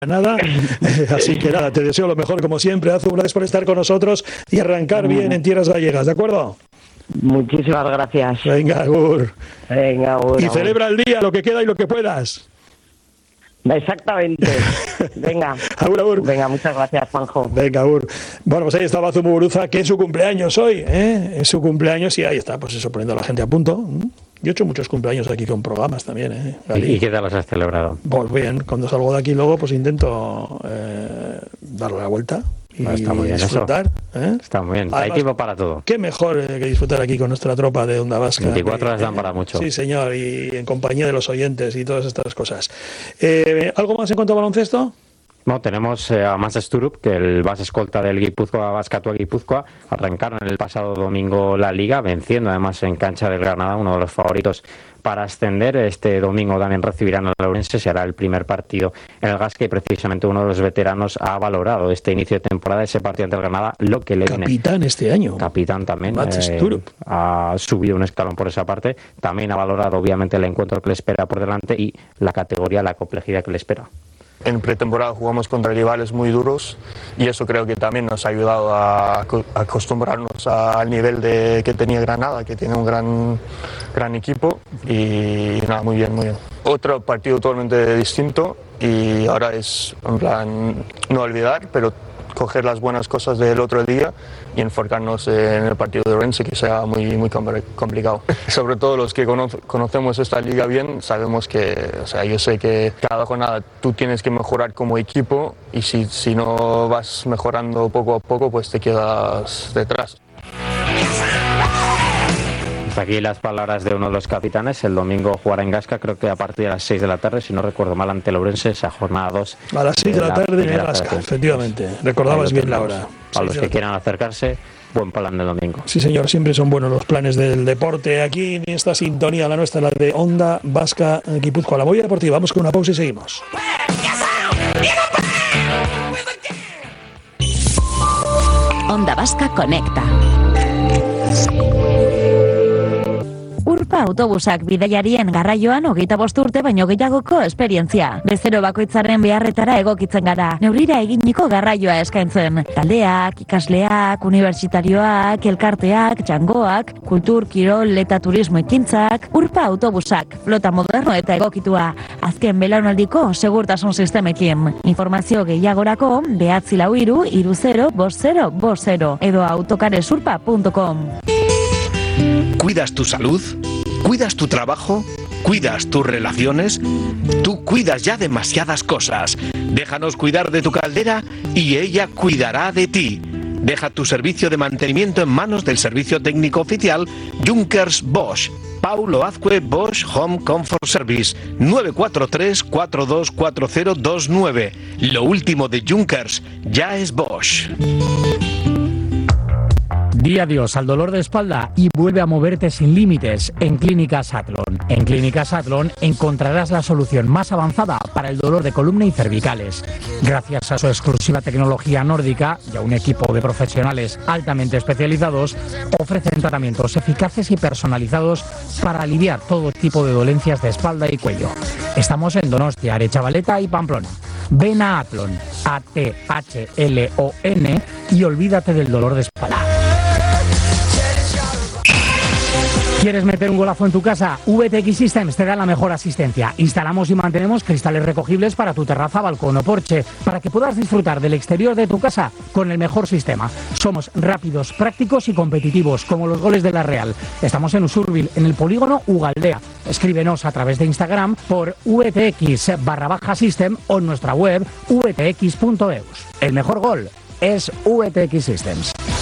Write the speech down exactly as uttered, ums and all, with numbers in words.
nada, así que nada, te deseo lo mejor como siempre, Azu, gracias por estar con nosotros y arrancar bien en tierras gallegas, ¿de acuerdo? Muchísimas gracias. Venga, Agur. Venga, Agur. Y celebra el día, lo que queda y lo que puedas. Exactamente. Venga. Agur, Agur. Venga, muchas gracias, Juanjo. Venga, Agur. Bueno, pues ahí estaba Azu Muguruza, que es su cumpleaños hoy, ¿eh? Es su cumpleaños y ahí está, pues eso, poniendo a la gente a punto. Yo he hecho muchos cumpleaños aquí con programas también, ¿eh? ¿Y qué tal los has celebrado? Pues bien, cuando salgo de aquí luego, pues intento eh, darle la vuelta y no, está muy bien disfrutar. ¿eh? Está muy bien, además, hay tiempo para todo. Qué mejor eh, que disfrutar aquí con nuestra tropa de Onda Vasca. veinticuatro horas eh, dan para mucho. Sí, señor, y en compañía de los oyentes y todas estas cosas. Eh, ¿Algo más en cuanto a baloncesto? No, tenemos eh, a Mans Sturup, que el base escolta del Guipúzcoa Baskatua Guipúzcoa, arrancaron el pasado domingo la Liga, venciendo además en cancha del Granada, uno de los favoritos para ascender. Este domingo también recibirán al Ourense, será el primer partido en el Gasca y precisamente uno de los veteranos ha valorado este inicio de temporada, ese partido ante el Granada, lo que le viene. Capitán este año. Capitán también. Mans Sturup. Eh, ha subido un escalón por esa parte. También ha valorado obviamente el encuentro que le espera por delante y la categoría, la complejidad que le espera. En pretemporada jugamos contra rivales muy duros y eso creo que también nos ha ayudado a acostumbrarnos al nivel de, que tenía Granada, que tiene un gran, gran equipo y nada, muy bien, muy bien. Otro partido totalmente distinto y ahora es en plan no olvidar, pero coger las buenas cosas del otro día y enfocarnos en el partido de Ourense, que sea muy, muy complicado. Sobre todo los que cono conocemos esta liga bien, sabemos que, o sea, yo sé que cada jornada tú tienes que mejorar como equipo y si, si no vas mejorando poco a poco, pues te quedas detrás. Hasta aquí las palabras de uno de los capitanes. El domingo jugará en Gasca, creo que a partir de las seis de la tarde, si no recuerdo mal, ante el Ourense, esa jornada dos. A las seis de, de la tarde en Gasca, efectivamente. Recordabas bien la hora. A los que quieran acercarse, buen plan del domingo. Sí, señor, siempre son buenos los planes del deporte. Aquí en esta sintonía, la nuestra, la de Onda Vasca Guipúzcoa. La Boya Deportiva. Vamos con una pausa y seguimos. Onda Vasca Conecta. Urpa autobusak bidaiarien garraioan hogeita bost urte baino gehiagoko esperientzia. Bezero bakoitzaren beharretara egokitzen gara. Neurrira eginiko garraioa eskaintzen. Taldeak, ikasleak, unibertsitarioak, elkarteak, txangoak, kultur, kirol eta turismo ekintzak. Urpa autobusak, flota moderno eta egokitua. Azken belaunaldiko segurtasun sistemekin. Informazio gehiagorako behatzi lau hiru hiru zero bost zero bost zero edo autocaresurpa punto com. ¿Cuidas tu salud? ¿Cuidas tu trabajo? ¿Cuidas tus relaciones? Tú cuidas ya demasiadas cosas. Déjanos cuidar de tu caldera y ella cuidará de ti. Deja tu servicio de mantenimiento en manos del servicio técnico oficial Junkers Bosch. Paulo Azcue Bosch Home Comfort Service nueve cuatro tres, cuatro dos cuatro cero dos nueve. Lo último de Junkers ya es Bosch. Di adiós al dolor de espalda y vuelve a moverte sin límites en Clínicas Atlon. En Clínicas Atlon encontrarás la solución más avanzada para el dolor de columna y cervicales. Gracias a su exclusiva tecnología nórdica y a un equipo de profesionales altamente especializados, ofrecen tratamientos eficaces y personalizados para aliviar todo tipo de dolencias de espalda y cuello. Estamos en Donostia, Aretxabaleta y Pamplona. Ven a Atlon, A T H L O N, y olvídate del dolor de espalda. ¿Quieres meter un golazo en tu casa? V T X Systems te da la mejor asistencia. Instalamos y mantenemos cristales recogibles para tu terraza, balcón o porche, para que puedas disfrutar del exterior de tu casa con el mejor sistema. Somos rápidos, prácticos y competitivos, como los goles de la Real. Estamos en Usurbil, en el polígono Ugaldea. Escríbenos a través de Instagram por V T X barra baja system o en nuestra web v t x punto e u s. El mejor gol es V T X Systems.